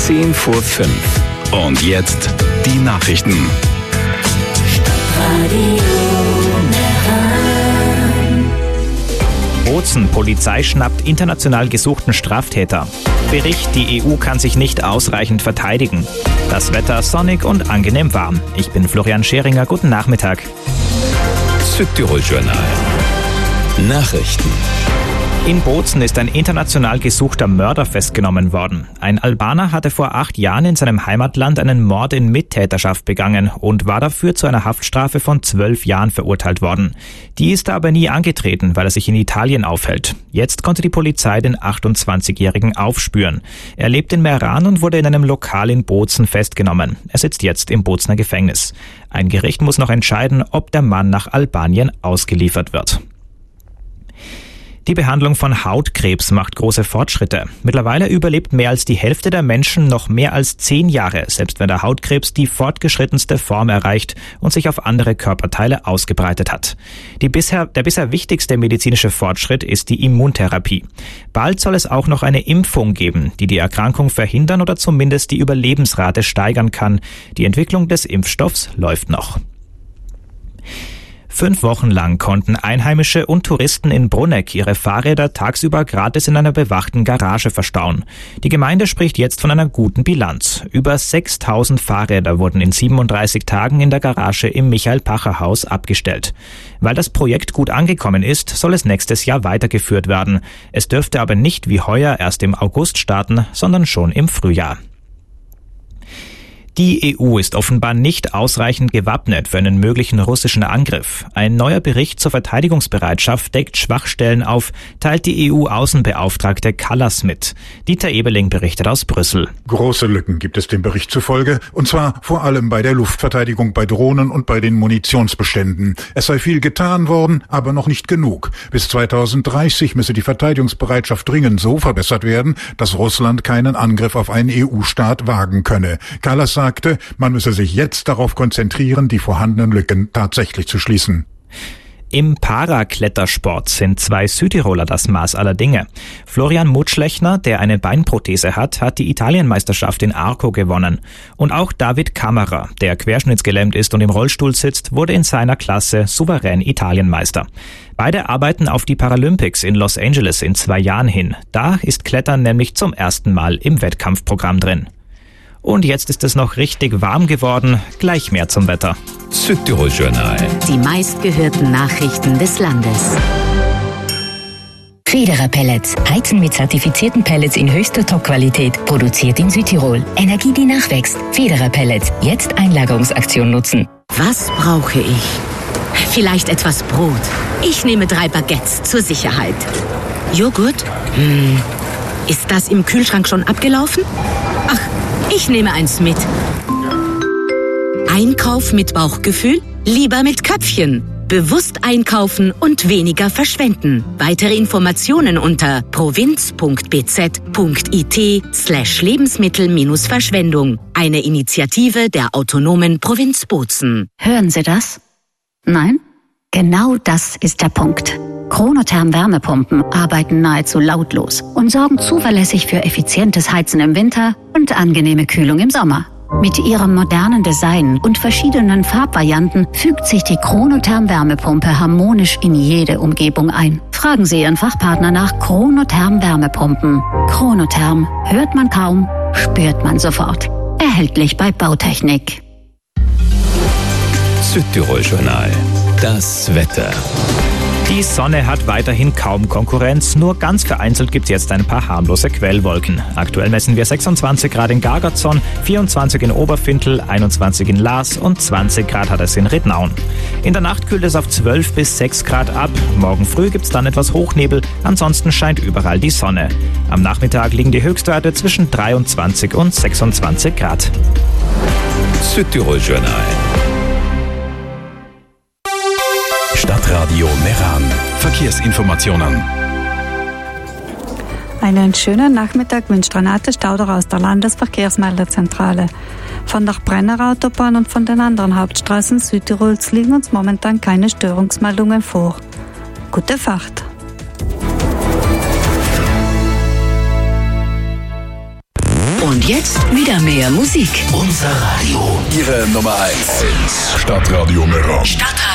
10 vor 5. Und jetzt die Nachrichten. Bozen, Polizei schnappt international gesuchten Straftäter. Bericht, die EU kann sich nicht ausreichend verteidigen. Das Wetter sonnig und angenehm warm. Ich bin Florian Scheringer, guten Nachmittag. Südtirol-Journal. Nachrichten. In Bozen ist ein international gesuchter Mörder festgenommen worden. Ein Albaner hatte vor 8 Jahren in seinem Heimatland einen Mord in Mittäterschaft begangen und war dafür zu einer Haftstrafe von 12 Jahren verurteilt worden. Die ist er aber nie angetreten, weil er sich in Italien aufhält. Jetzt konnte die Polizei den 28-Jährigen aufspüren. Er lebt in Meran und wurde in einem Lokal in Bozen festgenommen. Er sitzt jetzt im Bozener Gefängnis. Ein Gericht muss noch entscheiden, ob der Mann nach Albanien ausgeliefert wird. Die Behandlung von Hautkrebs macht große Fortschritte. Mittlerweile überlebt mehr als die Hälfte der Menschen noch mehr als 10 Jahre, selbst wenn der Hautkrebs die fortgeschrittenste Form erreicht und sich auf andere Körperteile ausgebreitet hat. Der bisher wichtigste medizinische Fortschritt ist die Immuntherapie. Bald soll es auch noch eine Impfung geben, die die Erkrankung verhindern oder zumindest die Überlebensrate steigern kann. Die Entwicklung des Impfstoffs läuft noch. 5 Wochen lang konnten Einheimische und Touristen in Bruneck ihre Fahrräder tagsüber gratis in einer bewachten Garage verstauen. Die Gemeinde spricht jetzt von einer guten Bilanz. Über 6.000 Fahrräder wurden in 37 Tagen in der Garage im Michael-Pacher-Haus abgestellt. Weil das Projekt gut angekommen ist, soll es nächstes Jahr weitergeführt werden. Es dürfte aber nicht wie heuer erst im August starten, sondern schon im Frühjahr. Die EU ist offenbar nicht ausreichend gewappnet für einen möglichen russischen Angriff. Ein neuer Bericht zur Verteidigungsbereitschaft deckt Schwachstellen auf, teilt die EU-Außenbeauftragte Kallas mit. Dieter Ebeling berichtet aus Brüssel. Große Lücken gibt es dem Bericht zufolge, und zwar vor allem bei der Luftverteidigung, bei Drohnen und bei den Munitionsbeständen. Es sei viel getan worden, aber noch nicht genug. Bis 2030 müsse die Verteidigungsbereitschaft dringend so verbessert werden, dass Russland keinen Angriff auf einen EU-Staat wagen könne. Kallas sagte, man müsse sich jetzt darauf konzentrieren, die vorhandenen Lücken tatsächlich zu schließen. Im Paraklettersport sind 2 Südtiroler das Maß aller Dinge. Florian Mutschlechner, der eine Beinprothese hat die Italienmeisterschaft in Arco gewonnen. Und auch David Kammerer, der querschnittsgelähmt ist und im Rollstuhl sitzt, wurde in seiner Klasse souverän Italienmeister. Beide arbeiten auf die Paralympics in Los Angeles in 2 Jahren hin. Da ist Klettern nämlich zum ersten Mal im Wettkampfprogramm drin. Und jetzt ist es noch richtig warm geworden. Gleich mehr zum Wetter. Südtirol-Journal. Die meistgehörten Nachrichten des Landes. Federer Pellets. Heizen mit zertifizierten Pellets in höchster Top-Qualität. Produziert in Südtirol. Energie, die nachwächst. Federer Pellets. Jetzt Einlagerungsaktion nutzen. Was brauche ich? Vielleicht etwas Brot. Ich nehme 3 Baguettes zur Sicherheit. Joghurt? Ist das im Kühlschrank schon abgelaufen? Ach, ich nehme eins mit. Einkauf mit Bauchgefühl? Lieber mit Köpfchen. Bewusst einkaufen und weniger verschwenden. Weitere Informationen unter provinz.bz.it/Lebensmittel-Verschwendung. Eine Initiative der autonomen Provinz Bozen. Hören Sie das? Nein? Genau das ist der Punkt. Chronotherm-Wärmepumpen arbeiten nahezu lautlos und sorgen zuverlässig für effizientes Heizen im Winter und angenehme Kühlung im Sommer. Mit ihrem modernen Design und verschiedenen Farbvarianten fügt sich die Chronotherm-Wärmepumpe harmonisch in jede Umgebung ein. Fragen Sie Ihren Fachpartner nach Chronotherm-Wärmepumpen. Chronotherm hört man kaum, spürt man sofort. Erhältlich bei Bautechnik. Südtirol-Journal. Das Wetter. Die Sonne hat weiterhin kaum Konkurrenz, nur ganz vereinzelt gibt es jetzt ein paar harmlose Quellwolken. Aktuell messen wir 26 Grad in Gargatzon, 24 in Oberfintel, 21 in Laas und 20 Grad hat es in Rittnauen. In der Nacht kühlt es auf 12 bis 6 Grad ab. Morgen früh gibt es dann etwas Hochnebel, ansonsten scheint überall die Sonne. Am Nachmittag liegen die Höchstwerte zwischen 23 und 26 Grad. Südtirol-Journal. Stadtradio Meran. Verkehrsinformationen. Einen schönen Nachmittag wünscht Renate Stauder aus der Landesverkehrsmeldezentrale. Von der Brenner Autobahn und von den anderen Hauptstraßen Südtirols liegen uns momentan keine Störungsmeldungen vor. Gute Fahrt! Und jetzt wieder mehr Musik. Unser Radio. Ihre Nummer 1. Stadtradio Meran. Stadtradio